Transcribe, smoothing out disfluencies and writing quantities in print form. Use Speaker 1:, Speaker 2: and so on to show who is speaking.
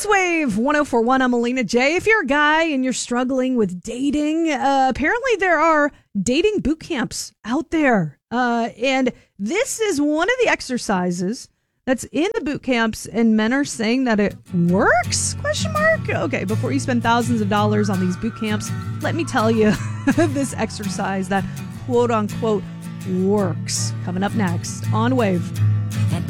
Speaker 1: It's Wave 1041. I'm Alina J. If you're a guy and you're struggling with dating, apparently there are dating boot camps out there. And this is one of the exercises that's in the boot camps, and men are saying that it works? Question mark. Okay, before you spend thousands of dollars on these boot camps, let me tell you this exercise that quote unquote works. Coming up next on Wave.